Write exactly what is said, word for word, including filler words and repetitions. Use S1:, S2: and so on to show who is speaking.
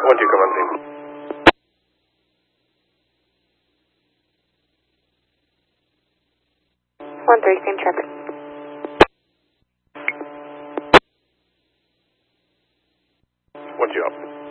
S1: one two, come on scene.
S2: one three, same traffic.
S1: one two up.